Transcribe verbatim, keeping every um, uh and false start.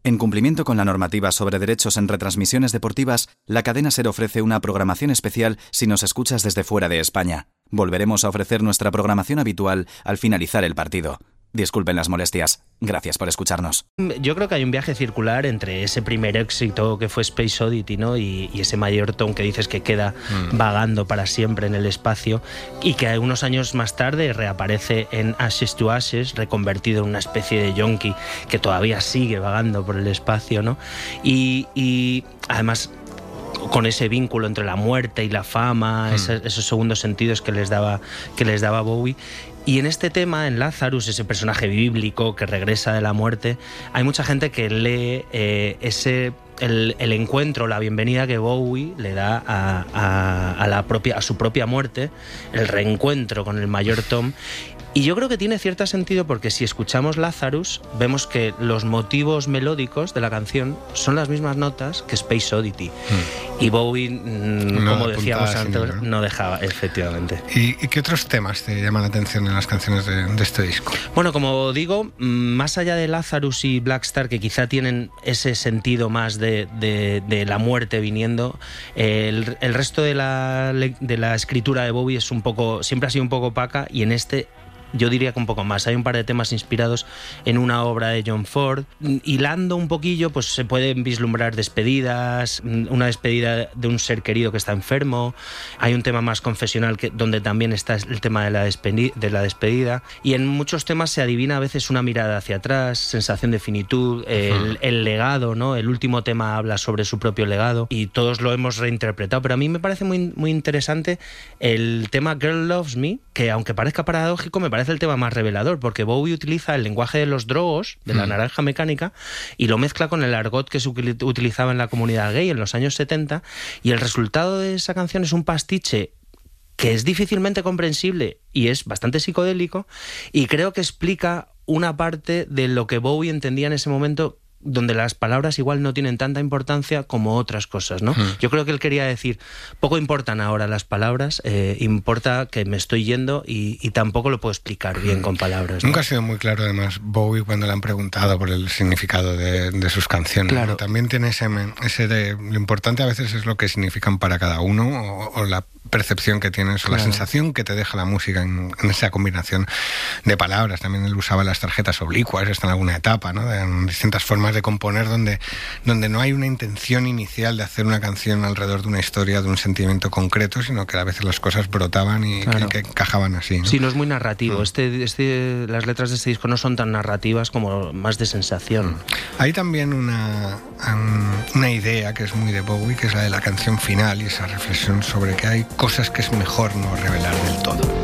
En cumplimiento con la normativa sobre derechos en retransmisiones deportivas, la cadena SER ofrece una programación especial si nos escuchas desde fuera de España. Volveremos a ofrecer nuestra programación habitual al finalizar el partido. Disculpen las molestias. Gracias por escucharnos. Yo creo que hay un viaje circular entre ese primer éxito que fue Space Oddity, ¿no? y, y ese Major Tom que dices que queda mm. vagando para siempre en el espacio y que unos años más tarde reaparece en Ashes to Ashes, reconvertido en una especie de yonki que todavía sigue vagando por el espacio, ¿no? Y, y además con ese vínculo entre la muerte y la fama, mm. esos, esos segundos sentidos que les daba, que les daba Bowie. Y en este tema, en Lazarus, ese personaje bíblico que regresa de la muerte, hay mucha gente que lee eh, ese el, el encuentro, la bienvenida que Bowie le da a, a, a, la propia, a su propia muerte, el reencuentro con el Major Tom. Y yo creo que tiene cierto sentido porque si escuchamos Lazarus, vemos que los motivos melódicos de la canción son las mismas notas que Space Oddity. Mm. Y Bowie, no, como decíamos antes, ¿no? no dejaba, efectivamente. ¿Y, ¿Y qué otros temas te llaman la atención en las canciones de, de este disco? Bueno, como digo, más allá de Lazarus y Black Star, que quizá tienen ese sentido más de, de, de la muerte viniendo, el, el resto de la, de la escritura de Bowie es un poco, siempre ha sido un poco opaca, y en este yo diría que un poco más. Hay un par de temas inspirados en una obra de John Ford. Hilando un poquillo, pues se pueden vislumbrar despedidas, una despedida de un ser querido que está enfermo. Hay un tema más confesional que, donde también está el tema de la, despedi- de la despedida. Y en muchos temas se adivina a veces una mirada hacia atrás, sensación de finitud, el, el legado, ¿no? El último tema habla sobre su propio legado y todos lo hemos reinterpretado. Pero a mí me parece muy, muy interesante el tema Girl Loves Me, que aunque parezca paradójico, me parece el tema más revelador, porque Bowie utiliza el lenguaje de los drogos, de la naranja mecánica, y lo mezcla con el argot que se utilizaba en la comunidad gay en los años setenta, y el resultado de esa canción es un pastiche que es difícilmente comprensible y es bastante psicodélico, y creo que explica una parte de lo que Bowie entendía en ese momento, donde las palabras igual no tienen tanta importancia como otras cosas, ¿no? Hmm. Yo creo que él quería decir, poco importan ahora las palabras, eh, importa que me estoy yendo y, y tampoco lo puedo explicar bien con palabras, ¿no? Nunca ha sido muy claro, además, Bowie, cuando le han preguntado por el significado de, de sus canciones. Claro. ¿No? También tiene ese, ese de, lo importante a veces es lo que significan para cada uno o, o la percepción que tienes, claro, o la sensación que te deja la música en, en esa combinación de palabras. También él usaba las tarjetas oblicuas, está en alguna etapa, ¿no? De distintas formas de componer donde, donde no hay una intención inicial de hacer una canción alrededor de una historia, de un sentimiento concreto, sino que a veces las cosas brotaban y claro, que, que encajaban así, ¿no? Sí, no es muy narrativo. Mm. Este, este, las letras de este disco no son tan narrativas como más de sensación. Mm. Hay también una, um, una idea que es muy de Bowie, que es la de la canción final y esa reflexión sobre que hay cosas que es mejor no revelar del todo.